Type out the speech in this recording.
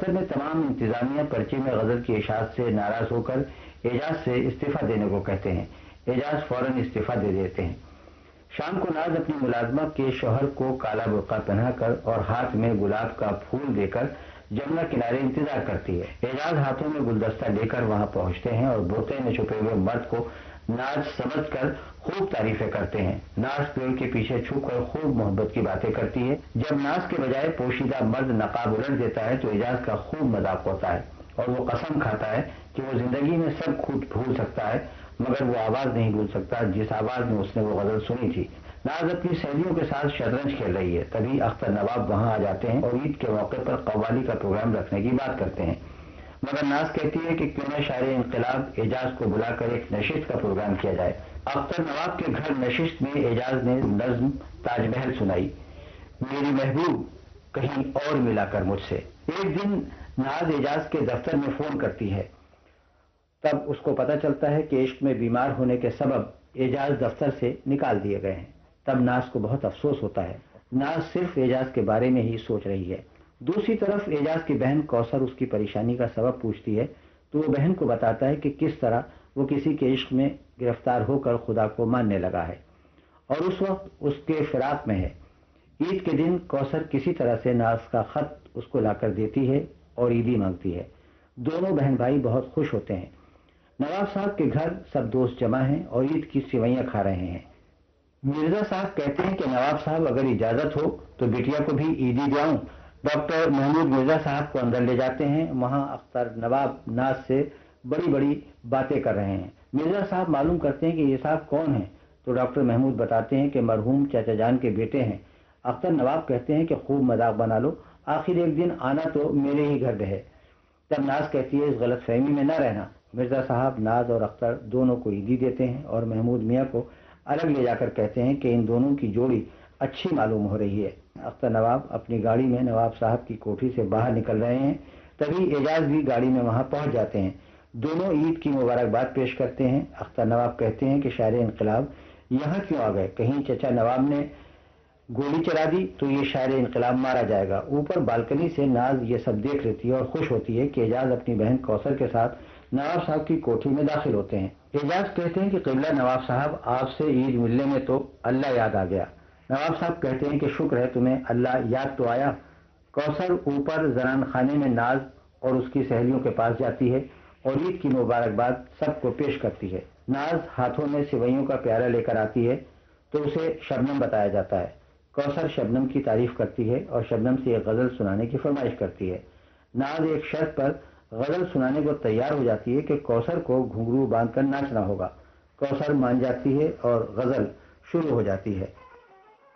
دفتر میں تمام انتظامیہ پرچے میں غزل کی اشاعت سے ناراض ہو کر اعجاز سے استعفیٰ دینے کو کہتے ہیں۔ اعجاز فوراً استعفیٰ دے دیتے ہیں۔ شام کو ناز اپنی ملازمہ کے شوہر کو کالا برقع پہنا کر اور ہاتھ میں گلاب کا پھول دے کر جمنا کنارے انتظار کرتی ہے۔ اعجاز ہاتھوں میں گلدستہ لے کر وہاں پہنچتے ہیں اور بوتے میں چھپے ہوئے مرد کو ناز سمجھ کر خوب تعریفیں کرتے ہیں۔ ناز پیڑ کے پیچھے چھپ کر خوب محبت کی باتیں کرتی ہے۔ جب ناز کے بجائے پوشیدہ مرد نقاب الٹ دیتا ہے تو اعجاز کا خوب مذاق ہوتا ہے اور وہ قسم کھاتا ہے کہ وہ زندگی میں سب کچھ بھول سکتا ہے مگر وہ آواز نہیں بھول سکتا جس آواز میں اس نے وہ غزل سنی تھی۔ ناز اپنی سہیلیوں کے ساتھ شطرنج کھیل رہی ہے، تبھی اختر نواب وہاں آ جاتے ہیں اور عید کے موقع پر قوالی کا پروگرام رکھنے کی بات کرتے ہیں، مگر ناز کہتی ہے کہ کیوں نہ شاعر انقلاب اعجاز کو بلا کر ایک نشست کا پروگرام کیا جائے۔ اختر نواب کے گھر نشست میں اعجاز نے نظم تاج محل سنائی، میری محبوب کہیں اور ملا کر مجھ سے۔ ایک دن ناز اعجاز کے دفتر میں فون کرتی ہے، تب اس کو پتہ چلتا ہے کہ عشق میں بیمار ہونے کے سبب اعجاز دفتر سے نکال دیے گئے ہیں۔ تب ناز کو بہت افسوس ہوتا ہے۔ ناز صرف اعجاز کے بارے میں ہی سوچ رہی ہے۔ دوسری طرف اعجاز کی بہن کوثر اس کی پریشانی کا سبب پوچھتی ہے تو وہ بہن کو بتاتا ہے کہ کس طرح وہ کسی کے عشق میں گرفتار ہو کر خدا کو ماننے لگا ہے اور اس وقت اس کے فراق میں ہے۔ عید کے دن کوثر کسی طرح سے ناز کا خط اس کو لا کر دیتی ہے اور عیدی مانگتی ہے۔ دونوں بہن بھائی بہت خوش ہوتے ہیں۔ نواب صاحب کے گھر سب دوست جمع ہیں اور عید کی سوئیاں کھا رہے ہیں۔ مرزا صاحب کہتے ہیں کہ نواب صاحب اگر اجازت ہو تو بیٹیا کو بھی عیدی دے آؤں۔ ڈاکٹر محمود مرزا صاحب کو اندر لے جاتے ہیں۔ وہاں اختر نواب ناز سے بڑی بڑی باتیں کر رہے ہیں۔ مرزا صاحب معلوم کرتے ہیں کہ یہ صاحب کون ہیں تو ڈاکٹر محمود بتاتے ہیں کہ مرحوم چچا جان کے بیٹے ہیں۔ اختر نواب کہتے ہیں کہ خوب مذاق بنا لو، آخر ایک دن آنا تو میرے ہی گھر رہے۔ تب ناز کہتی ہے اس غلط فہمی میں نہ رہنا۔ مرزا صاحب ناز اور اختر دونوں کو عیدی دیتے ہیں اور محمود میاں کو الگ لے جا کر کہتے ہیں کہ ان دونوں کی جوڑی اچھی معلوم ہو رہی ہے۔ اختر نواب اپنی گاڑی میں نواب صاحب کی کوٹھی سے باہر نکل رہے ہیں، تبھی اعجاز بھی گاڑی میں وہاں پہنچ جاتے ہیں۔ دونوں عید کی مبارکباد پیش کرتے ہیں۔ اختر نواب کہتے ہیں کہ شاعر انقلاب یہاں کیوں آ گئے؟ کہیں چچا نواب نے گولی چلا دی تو یہ شاعر انقلاب مارا جائے گا۔ اوپر بالکنی سے ناز یہ سب دیکھ لیتی ہے اور خوش ہوتی ہے کہ اعجاز اپنی بہن کوثر کے ساتھ نواب صاحب کی کوٹھی میں داخل ہوتے ہیں۔ اعجاز کہتے ہیں کہ قبلہ نواب صاحب آپ سے عید ملنے میں تو اللہ یاد آ گیا۔ نواب صاحب کہتے ہیں کہ شکر ہے تمہیں اللہ یاد تو آیا۔ کوثر اوپر زنان خانے میں ناز اور اس کی سہیلیوں کے پاس جاتی ہے اور عید کی مبارکباد سب کو پیش کرتی ہے۔ ناز ہاتھوں میں سوئیوں کا پیالہ لے کر آتی ہے تو اسے شبنم بتایا جاتا ہے۔ کوثر شبنم کی تعریف کرتی ہے اور شبنم سے ایک غزل سنانے کی فرمائش کرتی ہے۔ ناز ایک شرط پر غزل سنانے کو تیار ہو جاتی ہے کہ کوثر کو گھنگرو باندھ کر ناچنا ہوگا۔ کوثر مان جاتی ہے اور غزل شروع ہو جاتی ہے۔